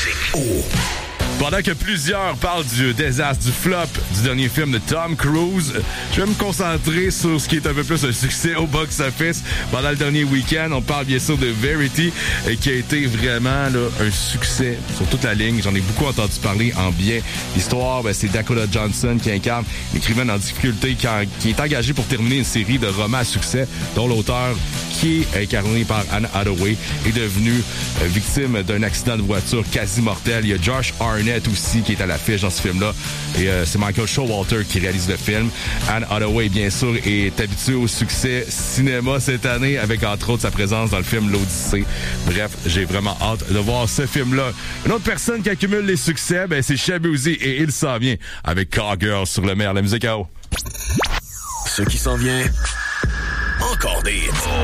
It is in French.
Pendant que plusieurs parlent du désastre, du flop du dernier film de Tom Cruise, je vais me concentrer sur ce qui est un peu plus un succès au box-office. Pendant le dernier week-end, on parle bien sûr de Verity, qui a été vraiment là, un succès sur toute la ligne. J'en ai beaucoup entendu parler en bien. L'histoire, c'est Dakota Johnson qui incarne l'écrivaine en difficulté qui est engagé pour terminer une série de romans à succès dont l'auteur, qui est incarné par Anne Hathaway, est devenu victime d'un accident de voiture quasi mortel. Il y a Josh Arnett aussi qui est à l'affiche dans ce film-là. Et c'est Michael Showalter qui réalise le film. Anne Hathaway, bien sûr, est habituée au succès cinéma cette année avec, entre autres, sa présence dans le film L'Odyssée. Bref, j'ai vraiment hâte de voir ce film-là. Une autre personne qui accumule les succès, c'est Shabuzi et il s'en vient avec Cowgirl sur le maire. La musique à eau. Ce qui s'en vient, encore des hits.